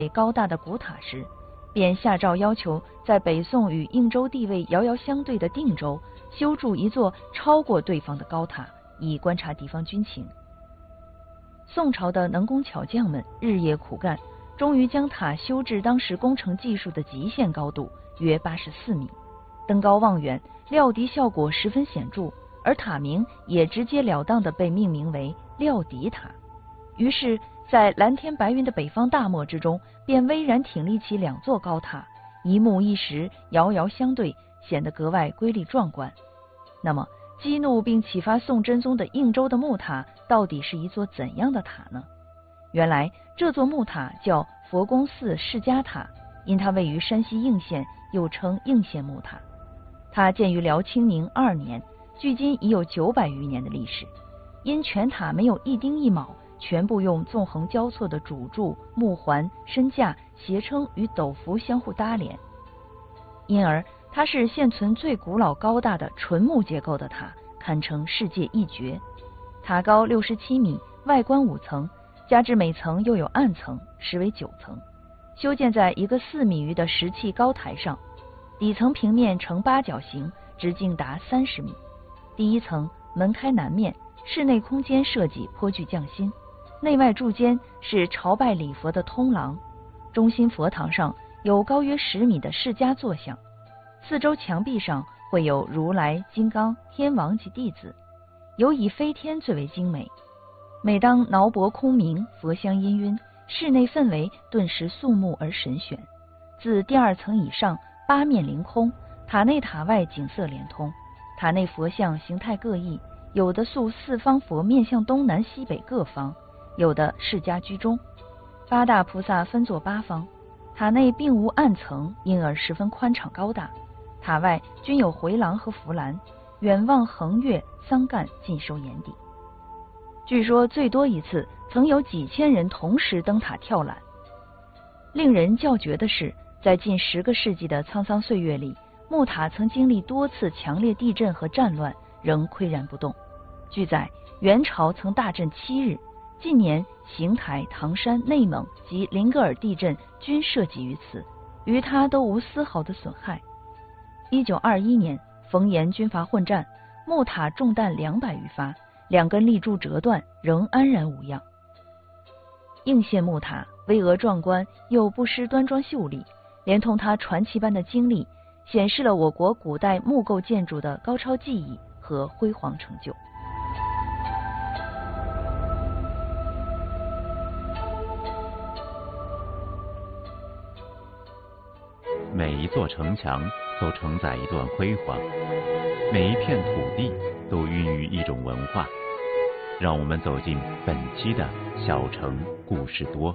高大的古塔时，便下诏要求在北宋与应州地位遥遥相对的定州修筑一座超过对方的高塔，以观察地方军情。宋朝的能工巧匠们日夜苦干，终于将塔修至当时工程技术的极限高度，约84米。登高望远，料敌效果十分显著，而塔名也直截了当地被命名为料敌塔。于是在蓝天白云的北方大漠之中，便巍然挺立起2座高塔，一木一石，遥遥相对，显得格外瑰丽壮观。那么激怒并启发宋真宗的应州的木塔到底是一座怎样的塔呢？原来这座木塔叫佛宫寺释迦塔，因它位于山西应县，又称应县木塔。它建于辽清宁2年，距今已有900余年的历史。因全塔没有一钉一铆，全部用纵横交错的主柱、木环、身架、斜撑与斗伏相互搭连，因而它是现存最古老高大的纯木结构的塔，堪称世界一绝。塔高67米，外观5层，加之每层又有暗层，实为9层，修建在一个4米余的石砌高台上。底层平面呈8角形，直径达30米。第1层门开南面，室内空间设计颇具匠心，内外柱间是朝拜礼佛的通廊，中心佛堂上有高约10米的释迦坐像，四周墙壁上绘有如来、金刚、天王及弟子，尤以飞天最为精美。每当挠脖空明，佛香氤氲，室内氛围顿时肃穆而神玄。自第2层以上8面凌空，塔内塔外景色连通。塔内佛像形态各异，有的塑4方佛面向东南西北各方，有的释迦居中，8大菩萨分作8方。塔内并无暗层，因而十分宽敞高大。塔外均有回廊和扶栏，远望横越桑干，尽收眼底。据说最多一次曾有几千人同时登塔跳览。令人叫绝的是，在近10个世纪的沧桑岁月里，木塔曾经历多次强烈地震和战乱，仍岿然不动。据载，元朝曾大震7日，近年邢台、唐山、内蒙及林格尔地震均涉及于此，于它都无丝毫的损害。1921年冯延军阀混战，木塔中弹200余发，2根立柱折断，仍安然无恙。应县木塔巍峨壮观，又不失端庄秀丽，连同它传奇般的经历，显示了我国古代木构建筑的高超技艺和辉煌成就。 每一座城墙都承载一段辉煌，每一片土地都孕育一种文化。让我们走进本期的小城故事多。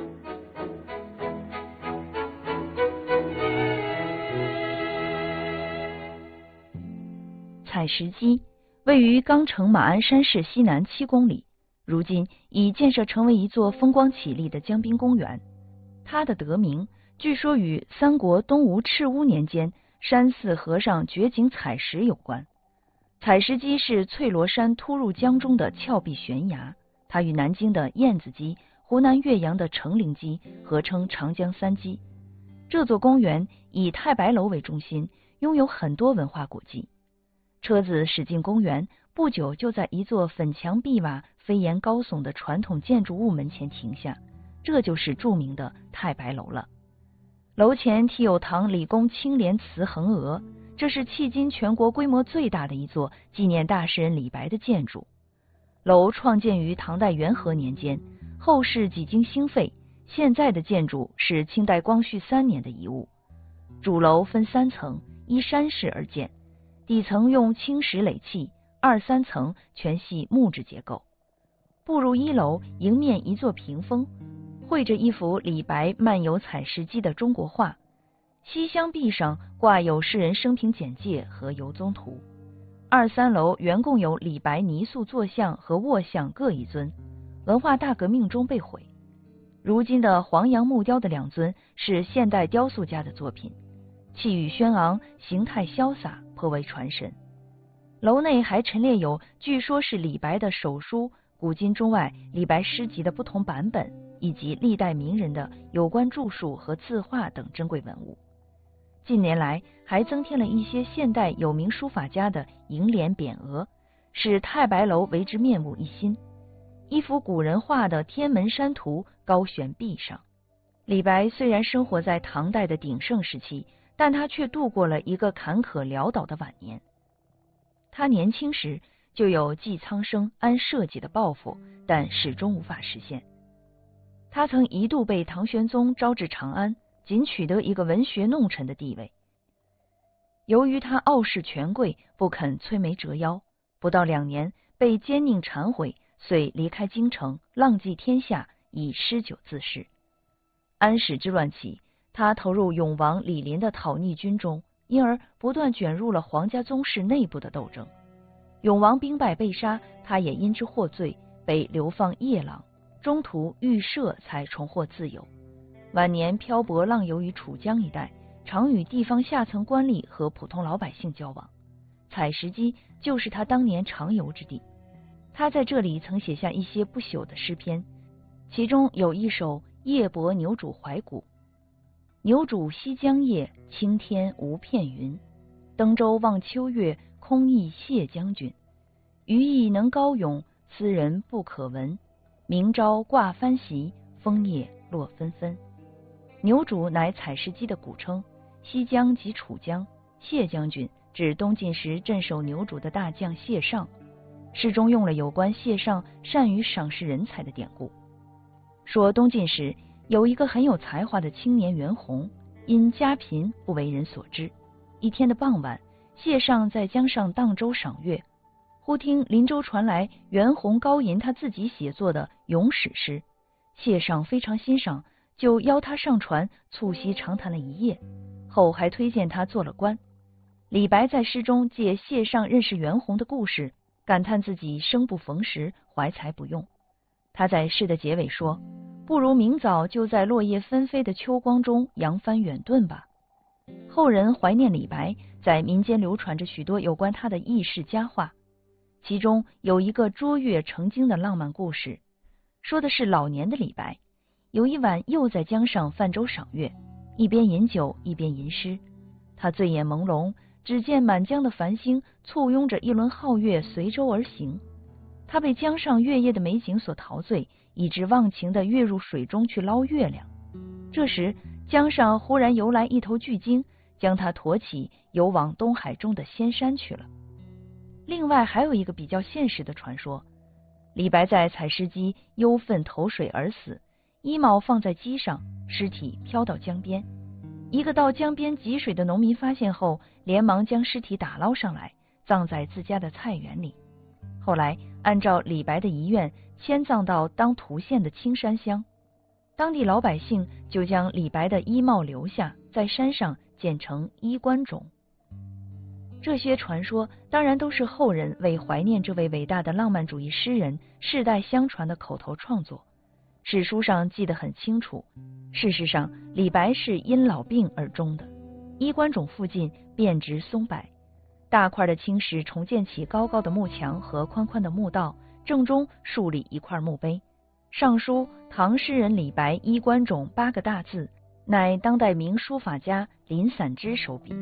采石矶位于钢城马鞍山市西南7公里，如今已建设成为一座风光绮丽的江滨公园。它的得名据说与三国东吴赤乌年间山寺和尚掘井采石有关。采石矶是翠罗山突入江中的峭壁悬崖，它与南京的燕子矶、湖南岳阳的成陵矶合称长江3矶。这座公园以太白楼为中心，拥有很多文化古迹。车子驶进公园，不久就在一座粉墙碧瓦、飞檐高耸的传统建筑物门前停下，这就是著名的太白楼了。楼前题有唐李公青莲祠横额，这是迄今全国规模最大的一座纪念大诗人李白的建筑。楼创建于唐代元和年间，后世几经兴废，现在的建筑是清代光绪3年的遗物。主楼分3层，依山势而建，底层用青石垒砌，2、3层全系木质结构。步入1楼，迎面一座屏风，绘着一幅李白漫游采石矶的中国画，西厢壁上挂有诗人生平简介和游踪图。2、3楼原共有李白泥塑坐像和卧像各一尊，文化大革命中被毁。如今的黄杨木雕的2尊是现代雕塑家的作品，气宇轩昂，形态潇洒，颇为传神。楼内还陈列有据说是李白的手书、古今中外李白诗集的不同版本， 以及历代名人的有关著述和字画等珍贵文物。近年来还增添了一些现代有名书法家的楹联匾额，使太白楼为之面目一新。一幅古人画的天门山图高悬壁上。李白虽然生活在唐代的鼎盛时期，但他却度过了一个坎坷潦倒的晚年。他年轻时就有济苍生安社稷的抱负，但始终无法实现。他曾一度被唐玄宗招至长安，仅取得一个文学弄臣的地位。由于他傲视权贵，不肯摧眉折腰，不到2年被奸佞忏悔，遂离开京城，浪迹天下，以诗酒自适。安史之乱起，他投入永王李璘的讨逆军中，因而不断卷入了皇家宗室内部的斗争。永王兵败被杀，他也因之获罪，被流放夜郎，中途遇赦才重获自由。晚年漂泊浪游于楚江一带，常与地方下层官吏和普通老百姓交往。采石矶就是他当年常游之地。他在这里曾写下一些不朽的诗篇，其中有一首《夜泊牛渚怀古》：牛渚西江夜，青天无片云。登舟望秋月，空忆谢将军。余意能高咏，斯人不可闻。明朝挂帆席，枫叶落纷纷。牛渚乃采石矶的古称，西江即楚江。谢将军指东晋时镇守牛渚的大将谢尚。诗中用了有关谢尚善于赏识人才的典故，说东晋时有一个很有才华的青年袁弘，因家贫不为人所知。一天的傍晚，谢尚在江上荡舟赏月，忽听林州传来袁弘高吟他自己写作的咏史诗，谢尚非常欣赏，就邀他上船促膝长谈了一夜，后还推荐他做了官。李白在诗中借谢尚认识袁弘的故事，感叹自己生不逢时，怀才不用。他在诗的结尾说，不如明早就在落叶纷飞的秋光中扬帆远遁吧。后人怀念李白，在民间流传着许多有关他的轶事佳话，其中有一个卓越成精的浪漫故事，说的是老年的李白有一晚又在江上泛舟赏月，一边饮酒一边吟诗。他醉眼朦胧，只见满江的繁星簇拥着一轮皓月随舟而行。他被江上月夜的美景所陶醉，以致忘情地跃入水中去捞月亮。这时江上忽然游来一头巨鲸，将他驮起，游往东海中的仙山去了。另外还有一个比较现实的传说，李白在采石矶忧愤投水而死，衣帽放在机上，尸体飘到江边。一个到江边汲水的农民发现后，连忙将尸体打捞上来，葬在自家的菜园里。后来按照李白的遗愿，迁葬到当涂县的青山乡。当地老百姓就将李白的衣帽留下，在山上建成衣冠冢。这些传说当然都是后人为怀念这位伟大的浪漫主义诗人世代相传的口头创作，史书上记得很清楚。事实上，李白是因老病而终的。衣冠冢附近遍植松柏，大块的青石重建起高高的幕墙和宽宽的墓道，正中竖立一块墓碑，上书唐诗人李白衣冠冢8个大字，乃当代名书法家林散之手笔。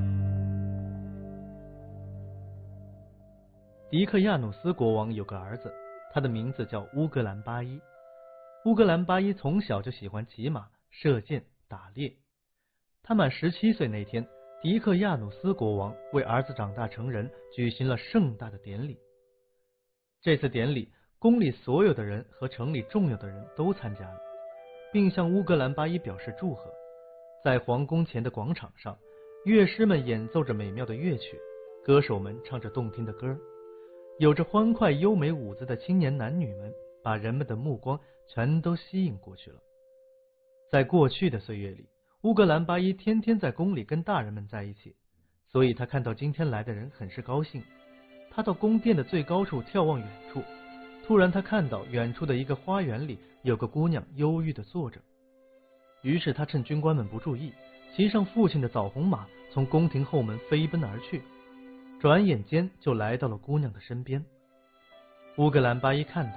狄克亚努斯国王有个儿子，他的名字叫乌格兰巴依。乌格兰巴依从小就喜欢骑马、射箭、打猎。他满17岁那天，狄克亚努斯国王为儿子长大成人举行了盛大的典礼。这次典礼，宫里所有的人和城里重要的人都参加了，并向乌格兰巴依表示祝贺。在皇宫前的广场上，乐师们演奏着美妙的乐曲，歌手们唱着动听的歌，有着欢快优美舞姿的青年男女们把人们的目光全都吸引过去了。在过去的岁月里，乌格兰巴依天天在宫里跟大人们在一起，所以他看到今天来的人很是高兴。他到宫殿的最高处眺望远处，突然他看到远处的一个花园里有个姑娘忧郁地坐着。于是他趁军官们不注意，骑上父亲的枣红马，从宫廷后门飞奔而去，转眼间就来到了姑娘的身边。乌格兰巴依看到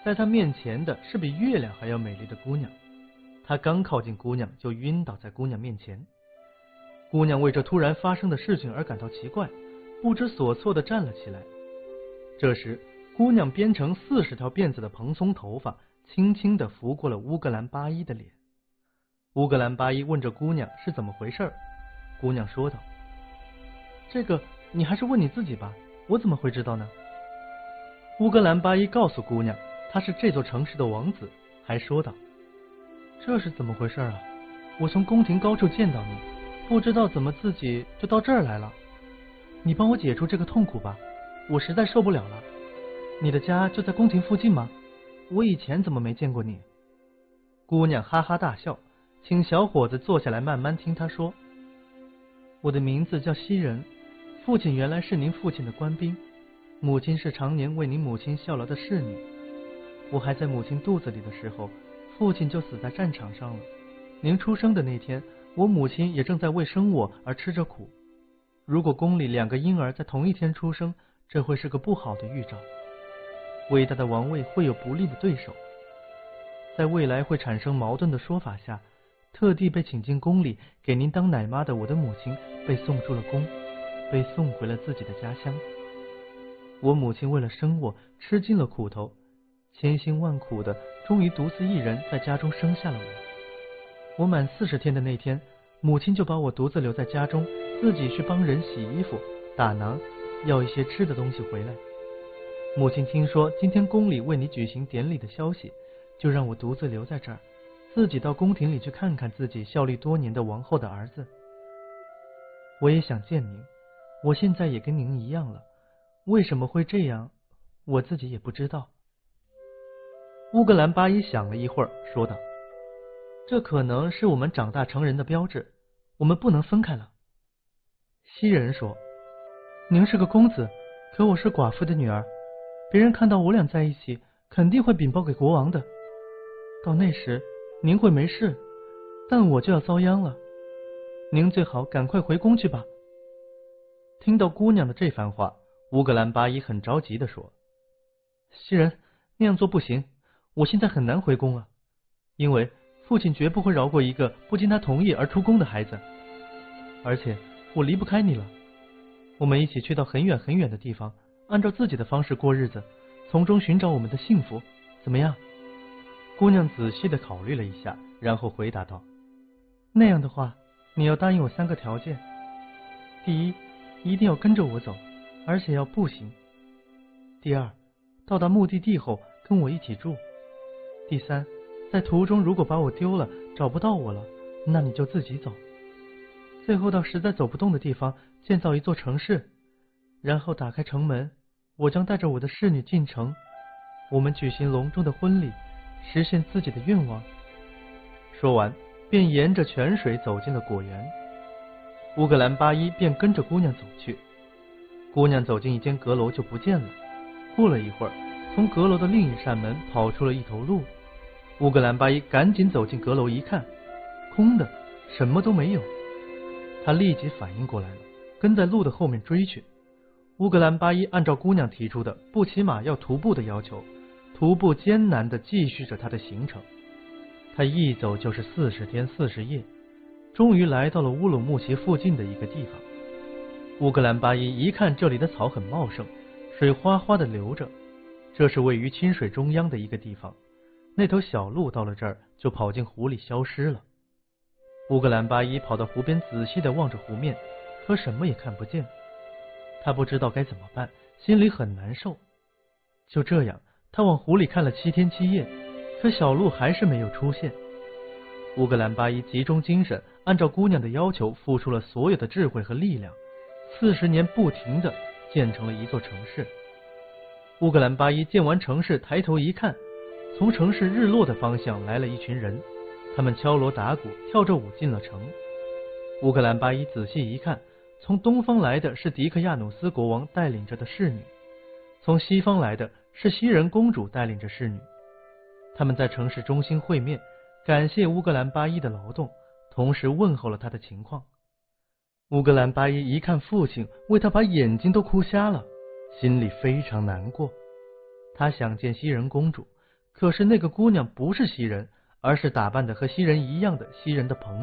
在他面前的是比月亮还要美丽的姑娘。他刚靠近姑娘，就晕倒在姑娘面前。姑娘为这突然发生的事情而感到奇怪，不知所措地站了起来。这时，姑娘编成40条辫子的蓬松头发轻轻地拂过了乌格兰巴依的脸。乌格兰巴依问这姑娘是怎么回事。姑娘说道：这个你还是问你自己吧，我怎么会知道呢？乌格兰巴依告诉姑娘他是这座城市的王子，还说道：这是怎么回事啊？我从宫廷高处见到你，不知道怎么自己就到这儿来了。你帮我解除这个痛苦吧，我实在受不了了。你的家就在宫廷附近吗？我以前怎么没见过你？姑娘哈哈大笑，请小伙子坐下来慢慢听她说。我的名字叫西仁，父亲原来是您父亲的官兵，母亲是常年为您母亲效劳的侍女。我还在母亲肚子里的时候，父亲就死在战场上了。您出生的那天，我母亲也正在为生我而吃着苦。如果宫里2个婴儿在同一天出生，这会是个不好的预兆。伟大的王位会有不利的对手，在未来会产生矛盾的说法下，特地被请进宫里给您当奶妈的我的母亲被送出了宫，被送回了自己的家乡。我母亲为了生我吃尽了苦头，千辛万苦的终于独自一人在家中生下了我。我满40天的那天，母亲就把我独自留在家中，自己去帮人洗衣服、打馕，要一些吃的东西回来。母亲听说今天宫里为你举行典礼的消息，就让我独自留在这儿，自己到宫廷里去看看自己效力多年的王后的儿子。我也想见您，我现在也跟您一样了，为什么会这样，我自己也不知道。乌格兰巴依想了一会儿，说道：这可能是我们长大成人的标志，我们不能分开了。西人说：您是个公子，可我是寡妇的女儿，别人看到我俩在一起，肯定会禀报给国王的。到那时，您会没事，但我就要遭殃了。您最好赶快回宫去吧。听到姑娘的这番话，乌格兰巴依很着急地说：西人，那样做不行，我现在很难回宫了，因为父亲绝不会饶过一个不经他同意而出宫的孩子，而且我离不开你了。我们一起去到很远很远的地方，按照自己的方式过日子，从中寻找我们的幸福，怎么样？姑娘仔细地考虑了一下，然后回答道：那样的话，你要答应我3个条件。第一，一定要跟着我走，而且要步行。第二，到达目的地后跟我一起住。第三，在途中如果把我丢了，找不到我了，那你就自己走。最后到实在走不动的地方建造一座城市，然后打开城门，我将带着我的侍女进城，我们举行隆重的婚礼，实现自己的愿望。说完，便沿着泉水走进了果园。乌格兰巴依便跟着姑娘走去。姑娘走进一间阁楼就不见了。过了一会儿，从阁楼的另一扇门跑出了一头鹿。乌格兰巴依赶紧走进阁楼一看，空的，什么都没有。他立即反应过来了，跟在鹿的后面追去。乌格兰巴依按照姑娘提出的不骑马要徒步的要求，徒步艰难地继续着他的行程。他一走就是40天40夜，终于来到了乌鲁木齐附近的一个地方。乌格兰巴依一看这里的草很茂盛，水哗哗地流着，这是位于清水中央的一个地方。那头小鹿到了这儿就跑进湖里消失了。乌格兰巴依跑到湖边仔细地望着湖面，可什么也看不见。他不知道该怎么办，心里很难受。就这样，他往湖里看了7天7夜，可小鹿还是没有出现。乌格兰巴依集中精神，按照姑娘的要求付出了所有的智慧和力量，40年不停地建成了一座城市。乌格兰巴依建完城市，抬头一看，从城市日落的方向来了一群人，他们敲锣打鼓，跳着舞进了城。乌格兰巴依仔细一看，从东方来的是迪克亚努斯国王带领着的侍女，从西方来的是西人公主带领着侍女。他们在城市中心会面，感谢乌格兰巴依的劳动，同时问候了他的情况。乌格兰巴依一看父亲，为他把眼睛都哭瞎了，心里非常难过。他想见西人公主， 可是那个姑娘不是袭人，而是打扮的和袭人一样的袭人的朋友。